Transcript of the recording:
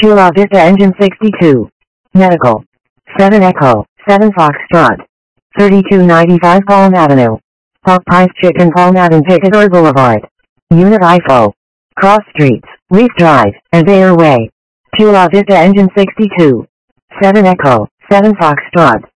Chula Vista Engine 62. Medical. 7 Echo, 7 Foxtrot. 3295 Palm Avenue. Popeye's Chicken Palm Avenue Picador Boulevard. Unit IFO. Cross Streets, Leaf Drive, and Bayer Way. Chula Vista Engine 62. 7 Echo, 7 Foxtrot.